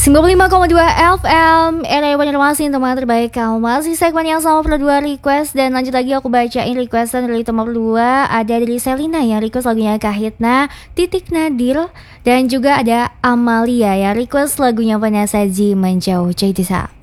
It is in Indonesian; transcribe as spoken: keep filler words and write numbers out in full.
sembilan puluh lima koma dua F M Era Banjarmasin, teman terbaik kamu. Masih segmen yang sama per dua request. Dan lanjut lagi aku bacain requestan dari teman dua. Ada dari Selina yang request lagunya Kahitna, Titik Nadir. Dan juga ada Amalia yang request lagunya Vanessa Ji Menjauh. Jadi